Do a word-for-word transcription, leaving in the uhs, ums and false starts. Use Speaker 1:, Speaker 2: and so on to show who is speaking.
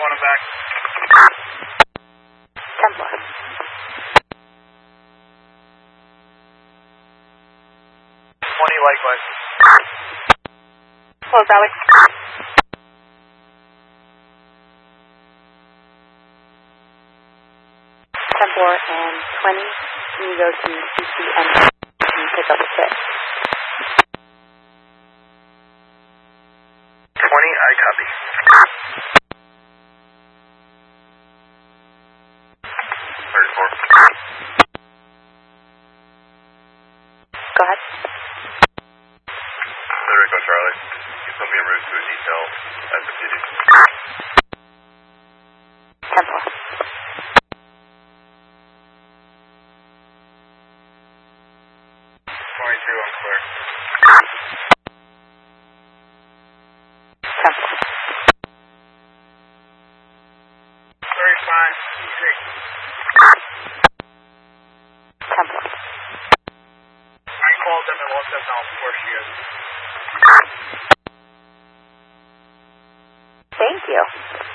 Speaker 1: want him back.
Speaker 2: Templar.
Speaker 1: twenty likewise.
Speaker 2: Hello, Valley. Templar and twenty, can you go to C C M and pick up a six?
Speaker 1: twenty, I copy. thirty-four.
Speaker 2: Go ahead.
Speaker 1: Federico Charlie. You put me en route to a detail at the P D.
Speaker 2: Templar.
Speaker 1: twenty-two, I'm clear.
Speaker 2: Templar.
Speaker 1: thirty-five, six.
Speaker 2: Templar.
Speaker 1: I called them and let them know before she is.
Speaker 2: Thank you.